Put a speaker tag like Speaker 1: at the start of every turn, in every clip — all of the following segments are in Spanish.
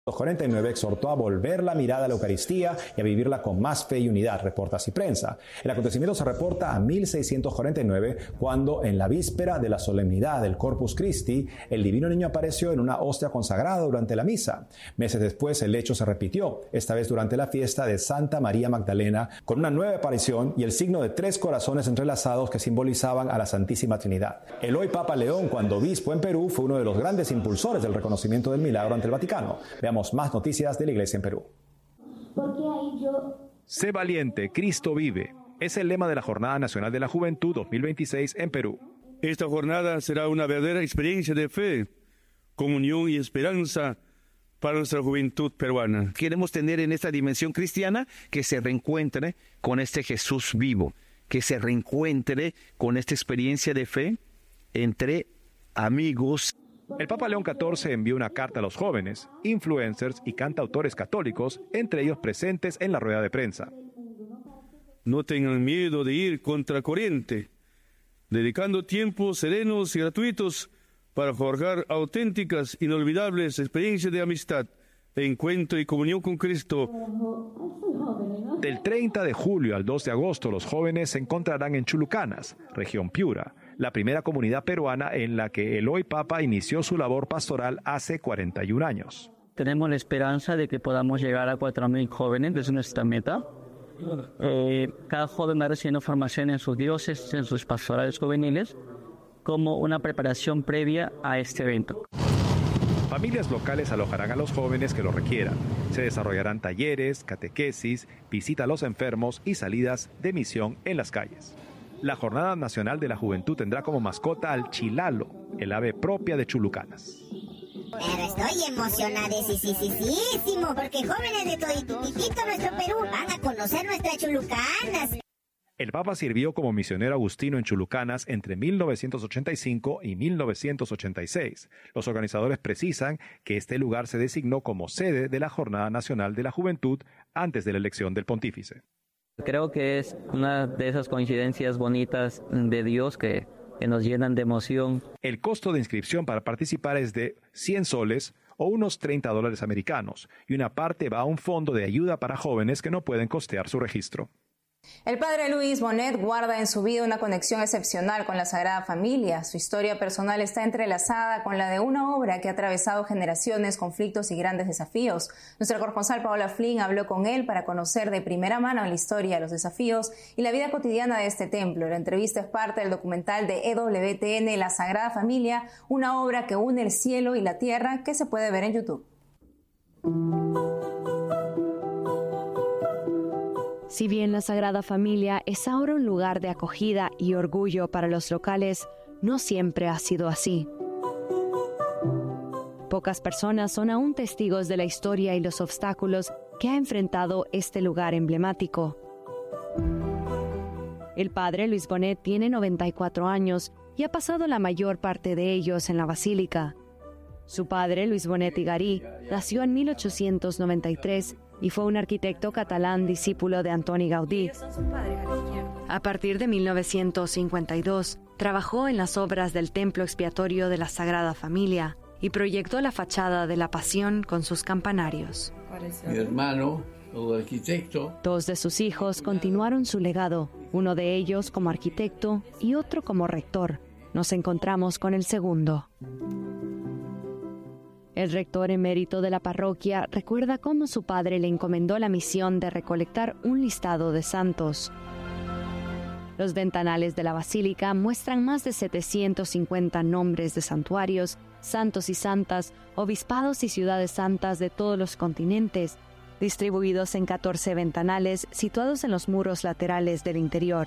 Speaker 1: 1949 exhortó a volver la mirada a la Eucaristía y a vivirla con más fe y unidad, reporta Así Prensa. El acontecimiento se reporta a 1649, cuando en la víspera de la solemnidad del Corpus Christi, el Divino Niño apareció en una hostia consagrada durante la misa. Meses después, el hecho se repitió, esta vez durante la fiesta de Santa María Magdalena, con una nueva aparición y el signo de 3 corazones entrelazados que simbolizaban a la Santísima Trinidad. El hoy Papa León, cuando obispo en Perú, fue uno de los grandes impulsores del reconocimiento del milagro ante el Vaticano. Veamos más noticias de la Iglesia en Perú.
Speaker 2: Sé valiente, Cristo vive. Es el lema de la Jornada Nacional de la Juventud 2026 en Perú.
Speaker 3: Esta jornada será una verdadera experiencia de fe, comunión y esperanza para nuestra juventud peruana.
Speaker 4: Queremos tener en esta dimensión cristiana que se reencuentre con este Jesús vivo, que se reencuentre con esta experiencia de fe entre amigos.
Speaker 2: El Papa León XIV envió una carta a los jóvenes, influencers y cantautores católicos, entre ellos presentes en la rueda de prensa.
Speaker 3: No tengan miedo de ir contracorriente, dedicando tiempos serenos y gratuitos para forjar auténticas, inolvidables experiencias de amistad, de encuentro y comunión con Cristo.
Speaker 2: Del 30 de julio al 2 de agosto, los jóvenes se encontrarán en Chulucanas, región Piura, la primera comunidad peruana en la que el hoy Papa inició su labor pastoral hace 41 años.
Speaker 5: Tenemos la esperanza de que podamos llegar a 4.000 jóvenes, es nuestra meta. Cada joven va recibiendo formación en sus diócesis, en sus pastorales juveniles, como una preparación previa a este evento.
Speaker 2: Familias locales alojarán a los jóvenes que lo requieran. Se desarrollarán talleres, catequesis, visita a los enfermos y salidas de misión en las calles. La Jornada Nacional de la Juventud tendrá como mascota al chilalo, el ave propia de Chulucanas.
Speaker 6: Pero estoy emocionadísimo porque jóvenes de todititito nuestro Perú van a conocer nuestras Chulucanas.
Speaker 2: El Papa sirvió como misionero agustino en Chulucanas entre 1985 y 1986. Los organizadores precisan que este lugar se designó como sede de la Jornada Nacional de la Juventud antes de la elección del pontífice.
Speaker 5: Creo que es una de esas coincidencias bonitas de Dios que nos llenan de emoción.
Speaker 2: El costo de inscripción para participar es de 100 soles o unos $30 americanos, y una parte va a un fondo de ayuda para jóvenes que no pueden costear su registro.
Speaker 7: El padre Luis Bonet guarda en su vida una conexión excepcional con la Sagrada Familia. Su historia personal está entrelazada con la de una obra que ha atravesado generaciones, conflictos y grandes desafíos. Nuestra corresponsal Paola Flynn habló con él para conocer de primera mano la historia, los desafíos y la vida cotidiana de este templo. La entrevista es parte del documental de EWTN La Sagrada Familia, una obra que une el cielo y la tierra, que se puede ver en YouTube.
Speaker 8: Si bien la Sagrada Familia es ahora un lugar de acogida y orgullo para los locales, no siempre ha sido así. Pocas personas son aún testigos de la historia y los obstáculos que ha enfrentado este lugar emblemático. El padre Luis Bonet tiene 94 años y ha pasado la mayor parte de ellos en la basílica. Su padre, Luis Bonet i Garí, nació en 1893 y fue un arquitecto catalán discípulo de Antoni Gaudí. A partir de 1952, trabajó en las obras del Templo Expiatorio de la Sagrada Familia y proyectó la fachada de la Pasión con sus campanarios.
Speaker 9: Mi hermano, el arquitecto.
Speaker 8: 2 de sus hijos continuaron su legado, uno de ellos como arquitecto y otro como rector. Nos encontramos con el segundo. El rector emérito de la parroquia recuerda cómo su padre le encomendó la misión de recolectar un listado de santos. Los ventanales de la basílica muestran más de 750 nombres de santuarios, santos y santas, obispados y ciudades santas de todos los continentes, distribuidos en 14 ventanales situados en los muros laterales del interior.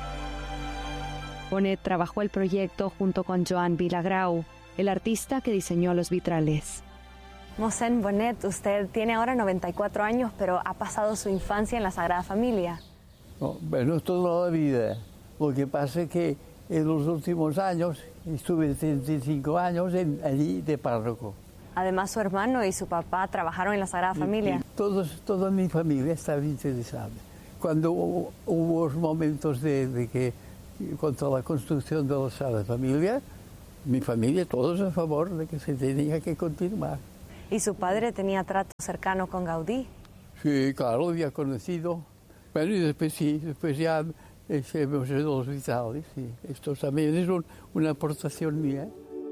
Speaker 8: Bonet trabajó el proyecto junto con Joan Vilagrau, el artista que diseñó los vitrales.
Speaker 10: Mossèn Bonet, usted tiene ahora 94 años, pero ha pasado su infancia en la Sagrada Familia.
Speaker 9: No, bueno, toda la vida. Lo que pasa es que en los últimos años estuve 35 años allí de párroco.
Speaker 10: Además, su hermano y su papá trabajaron en la Sagrada Familia.
Speaker 9: Toda mi familia estaba interesada. Cuando hubo momentos de que, contra la construcción de la Sagrada Familia, mi familia, todos a favor de que se tenía que continuar.
Speaker 10: ¿Y su padre tenía trato cercano con Gaudí?
Speaker 9: Sí, claro, lo había conocido. Bueno, y después ya hemos ido a los hospitales. Sí. Esto también es una aportación mía.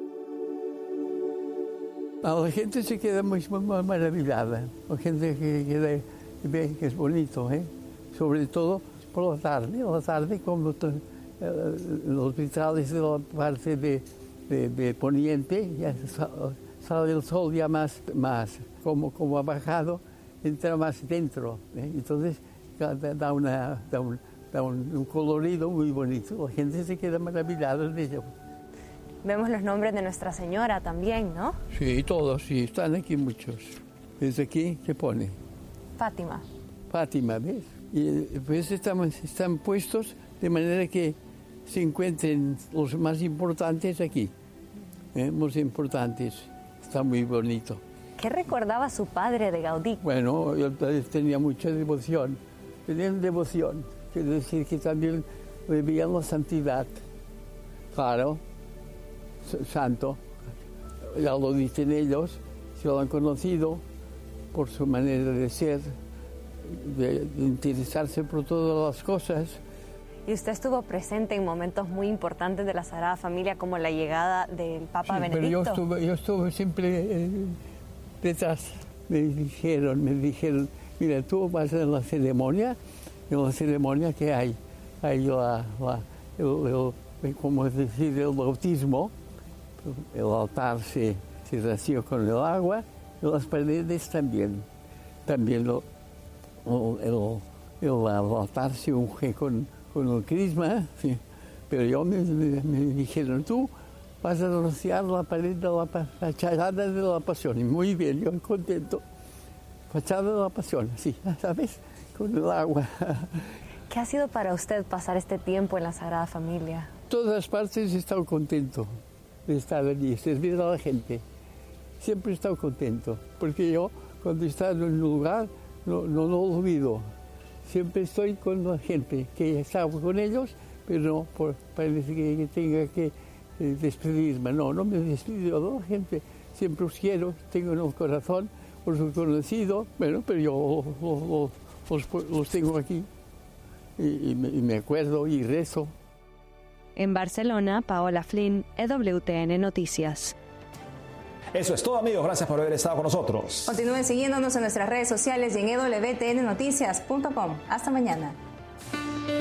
Speaker 9: La gente se queda muy maravillada. La gente que ve que es bonito, ¿eh? Sobre todo por la tarde. A la tarde, como los hospitales de la parte de poniente, ya sale el sol ya más como ha bajado, entra más dentro, ¿eh? Entonces da un colorido muy bonito. La gente se queda maravillada de ello.
Speaker 10: Vemos los nombres de Nuestra Señora también, ¿no?
Speaker 9: Sí, todos, sí, están aquí muchos. Desde aquí, ¿qué pone?
Speaker 10: Fátima.
Speaker 9: Fátima, ¿ves? Y pues están puestos de manera que se encuentren los más importantes aquí. Los importantes. Está muy bonito.
Speaker 10: ¿Qué recordaba su padre de Gaudí?
Speaker 9: Bueno, él tenía mucha devoción. Tenían devoción, quiere decir que también vivían la santidad. Claro, santo. Ya lo dicen ellos, se lo han conocido por su manera de ser, de interesarse por todas las cosas.
Speaker 10: Y usted estuvo presente en momentos muy importantes de la Sagrada Familia, como la llegada del Papa Benedicto.
Speaker 9: Pero yo estuve siempre detrás. Me dijeron, mira, tú vas a la ceremonia, en la ceremonia que hay como decir, el bautismo, el altar se ració con el agua, y las paredes también el altar se unge con el crisma, sí. Pero yo me dijeron, tú vas a rociar la pared de la fachada de la Pasión. Y muy bien, yo contento. Fachada de la Pasión, sí, ¿sabes? Con el agua.
Speaker 10: ¿Qué ha sido para usted pasar este tiempo en la Sagrada Familia?
Speaker 9: Todas partes he estado contento de estar allí, servir a la gente. Siempre he estado contento, porque yo cuando he estado en un lugar no lo olvido. Siempre estoy con la gente, que he estado con ellos, pero no parece que tenga que despedirme. No me despido de la gente. Siempre os quiero, tengo en el corazón, os he conocido, bueno, pero yo los tengo aquí y me acuerdo y rezo.
Speaker 8: En Barcelona, Paola Flynn, EWTN Noticias.
Speaker 1: Eso es todo, amigos. Gracias por haber estado con nosotros.
Speaker 7: Continúen siguiéndonos en nuestras redes sociales y en EWTNNoticias.com. Hasta mañana.